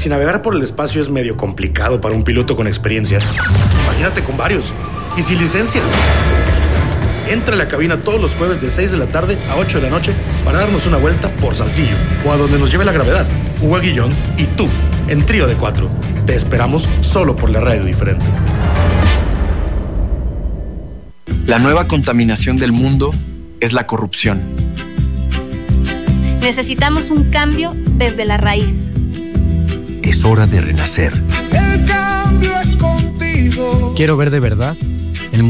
si navegar por el espacio es medio complicado para un piloto con experiencia, imagínate con varios y sin licencia. Entra a la cabina todos los jueves de 6 de la tarde a 8 de la noche para darnos una vuelta por Saltillo o a donde nos lleve la gravedad. Hugo Aguillón y tú, en Trío de 4. Te esperamos solo por la radio diferente. La nueva contaminación del mundo es la corrupción. Necesitamos un cambio desde la raíz. Es hora de renacer. El cambio es contigo. Quiero ver de verdad